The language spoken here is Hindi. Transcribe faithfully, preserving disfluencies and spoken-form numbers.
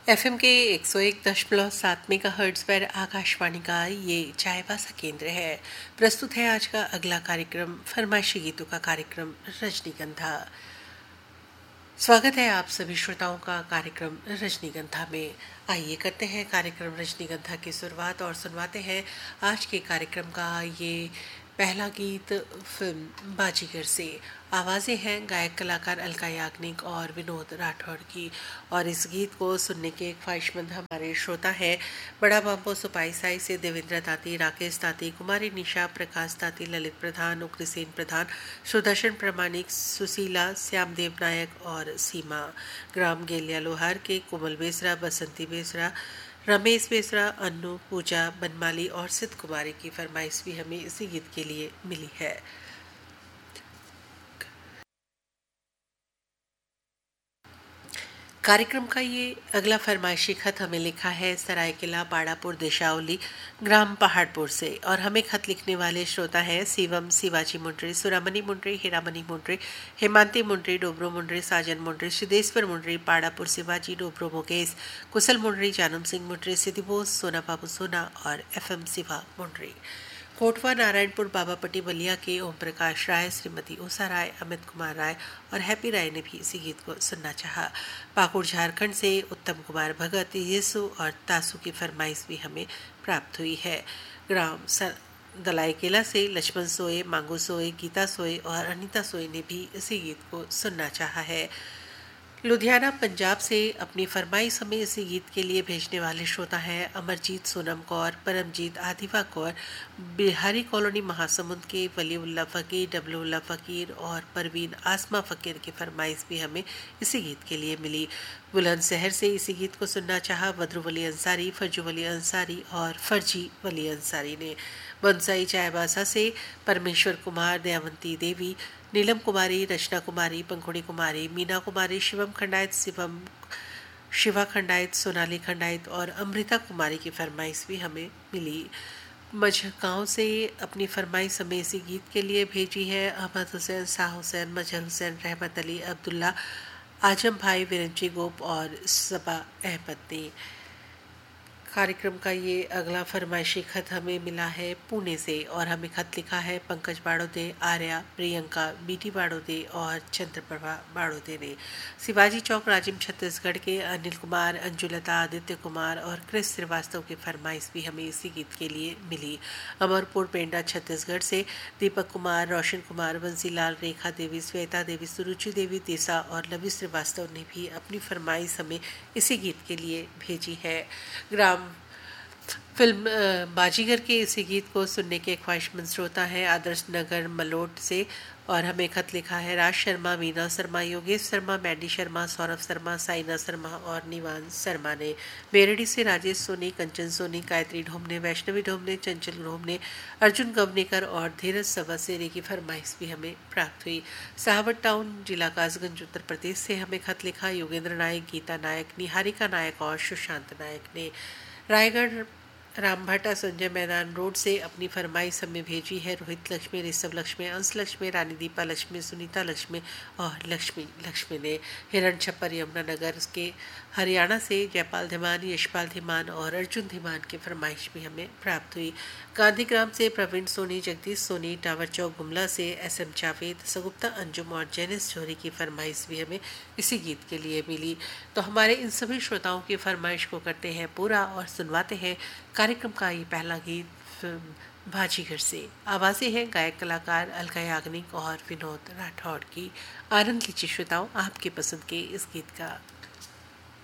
एफएम के एक सौ एक दशमलव सात मेगाहर्ट्ज पर आकाशवाणी का ये चायवासा केंद्र है। प्रस्तुत है आज का अगला कार्यक्रम फरमाइशी गीतों का कार्यक्रम रजनीगंधा। स्वागत है आप सभी श्रोताओं का कार्यक्रम रजनीगंधा में। आइए करते हैं कार्यक्रम रजनीगंधा की शुरुआत और सुनवाते हैं आज के कार्यक्रम का ये पहला गीत फिल्म बाजीगर से। आवाज़ें हैं गायक कलाकार अलका याग्निक और विनोद राठौड़ की, और इस गीत को सुनने के ख्वाहिशमंद हमारे श्रोता है बड़ा बाम्बो सुपाई साई से देवेंद्र ताती, राकेश ताती, कुमारी निशा, प्रकाश ताती, ललित प्रधान, उग्रसेन प्रधान, सुदर्शन प्रमाणिक, सुशीला, श्यामदेव नायक और सीमा। ग्राम गेलिया लोहार के कोमल बेसरा, बसंती बेसरा, रमेश बेसरा, अन्नू, पूजा बनमाली और सिद्ध कुमारी की फरमाइश भी हमें इसी गीत के लिए मिली है। कार्यक्रम का ये अगला फरमाइशी खत हमें लिखा है सरायकिला पाड़ापुर देशावली ग्राम पहाड़पुर से, और हमें खत लिखने वाले श्रोता हैं शिवम, शिवाजी मुंड्री, सुरामणि मुंड्री, हीरामणि मुंड्री, हेमांती मुंड्री, डोबरो मुंड्री, साजन मुंड्री, सिद्धेश्वर मुंड्री, पाड़ापुर शिवाजी, डोबरो मुकेश, कुशल मुंड्री, जानम सिंह मुंड्री, सिद्धिबोस, सोना बाबू सोना और एफ एम शिवा मुंड्री। कोटवा नारायणपुर बाबापट्टी बलिया के ओम प्रकाश राय, श्रीमती उषा राय, अमित कुमार राय और हैप्पी राय ने भी इसी गीत को सुनना चाहा। पाकुड़ झारखंड से उत्तम कुमार भगत, येसु और तासु की फरमाइश भी हमें प्राप्त हुई है। ग्राम दलाई केला से लक्ष्मण सोए, मांगू सोए, गीता सोए और अनीता सोए ने भी इसी गीत को सुनना चाहा है। लुधियाना पंजाब से अपनी फरमाइश हमें इसी गीत के लिए भेजने वाले श्रोता हैं अमरजीत, सोनम कौर, परमजीत, आदिवा कौर, बिहारी कॉलोनी महासमुंद के वलीउल्ला फ़कीर, डबलुल्ला फ़कीर और परवीन आसमा फ़कीर की फरमाइश भी हमें इसी गीत के लिए मिली। बुलंदशहर से इसी गीत को सुनना चाहा बद्रू वली अंसारी, फर्जू वली अंसारी और फर्जी वली अंसारी ने। बंसाई चायबासा से परमेश्वर कुमार, दयावंती देवी, नीलम कुमारी, रचना कुमारी, पंखुड़ी कुमारी, मीना कुमारी, शिवम खंडायत, शिवम शिवा खंडायत, सोनाली खंडायत और अमृता कुमारी की फरमाइश भी हमें मिली। मझगांव से अपनी फरमाइश हमें इसी गीत के लिए भेजी है अहमद हुसैन, शाह हुसैन, मजहर हुसैन, रहमत अली, अब्दुल्ला, आजम भाई, वीरंजी गोप और सबा अहमद ने। कार्यक्रम का ये अगला फरमाइशी खत हमें मिला है पुणे से, और हमें खत लिखा है पंकज बाड़ोदे, आर्या, प्रियंका, बीटी बाड़ोदे और चंद्रप्रभा बाड़ोदे ने। शिवाजी चौक राजिम छत्तीसगढ़ के अनिल कुमार, अंजुलता, आदित्य कुमार और क्रिस श्रीवास्तव की फरमाइश भी हमें इसी गीत के लिए मिली। अमरपुर पेंडा छत्तीसगढ़ से दीपक कुमार, रोशन कुमार, बंसीलाल, रेखा देवी, श्वेता देवी, सुरुचि देवी तीसा और लवी श्रीवास्तव ने भी अपनी फरमाइश हमें इसी गीत के लिए भेजी है। ग्राम फिल्म बाजीगर के इसी गीत को सुनने के ख्वाहिशमंद श्रोता है आदर्श नगर मलोट से, और हमें खत लिखा है राज शर्मा, मीना शर्मा, योगेश शर्मा, मैडी शर्मा, सौरभ शर्मा, साइना शर्मा और निवान शर्मा ने। बेरडी से राजेश सोनी, कंचन सोनी, गायत्री ढोमने, वैष्णवी ढोमने, चंचल ढोमने, अर्जुन गवनेकर और धीरज सवासेरे की फरमाइश भी हमें प्राप्त हुई। साहवट टाउन जिला कासगंज उत्तर प्रदेश से हमें खत लिखा योगेंद्र नायक, गीता नायक, निहारिका नायक और सुशांत नायक ने। रायगढ़ रामभाटा संजय मैदान रोड से अपनी फरमाइश हमें भेजी है रोहित लक्ष्मी, ऋषभ लक्ष्मी, अंश लक्ष्मी, रानी दीपा लक्ष्मी, सुनीता लक्ष्मी और लक्ष्मी लक्ष्मी ने। हिरण छप्पर यमुनानगर के हरियाणा से जयपाल धीमान, यशपाल धीमान और अर्जुन धीमान की फरमाइश भी हमें प्राप्त हुई। गांधीग्राम से प्रवीण सोनी, जगदीश सोनी, टावर चौक गुमला से एस एम जावेद, सगुप्ता अंजुम और जैनिस जोहरी की फरमाइश भी हमें इसी गीत के लिए मिली। तो हमारे इन सभी श्रोताओं की फरमाइश को करते हैं पूरा और सुनवाते हैं कार्यक्रम का ये पहला गीत फिल्म बाजीगर से। आवाज़ें हैं गायक कलाकार अलका याग्निक और विनोद राठौड़ की। आनंद लीजिए श्रोताओं आपकी पसंद के इस गीत का।